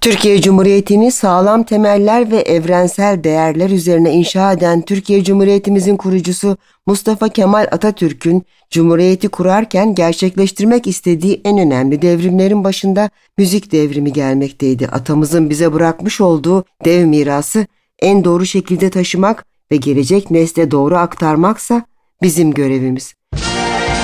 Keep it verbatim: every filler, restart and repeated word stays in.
Türkiye Cumhuriyeti'ni sağlam temeller ve evrensel değerler üzerine inşa eden Türkiye Cumhuriyetimizin kurucusu Mustafa Kemal Atatürk'ün Cumhuriyeti kurarken gerçekleştirmek istediği en önemli devrimlerin başında müzik devrimi gelmekteydi. Atamızın bize bırakmış olduğu dev mirası en doğru şekilde taşımak ve gelecek nesle doğru aktarmaksa bizim görevimiz.